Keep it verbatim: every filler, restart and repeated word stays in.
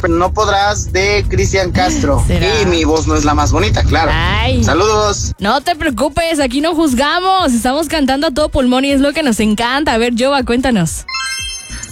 pero no podrás de Cristian Castro. ¿Será? Y mi voz no es la más bonita, claro. Ay. Saludos. No te preocupes, aquí no juzgamos. Estamos cantando a todo pulmón y es lo que nos encanta. A ver, Jova, cuéntanos.